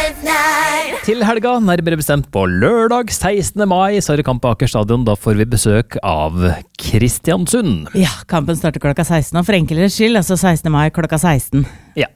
Til helga, nærmere bestemt på lørdag 16. mai, så er det kamp på Aker stadion. Da får vi besøk av Kristiansund. Ja, kampen starter klokka 16, og for enkelere skyld, altså 16. mai klokka 16. Ja,